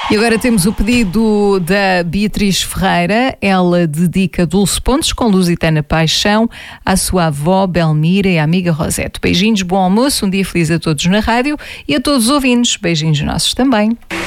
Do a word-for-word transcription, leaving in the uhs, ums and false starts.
E agora temos o pedido da Beatriz Ferreira. Ela dedica Dulce Pontes com Lusitana Paixão à sua avó Belmira e à amiga Rosete. Beijinhos, bom almoço, um dia feliz a todos na rádio e a todos os ouvintes. Beijinhos nossos também.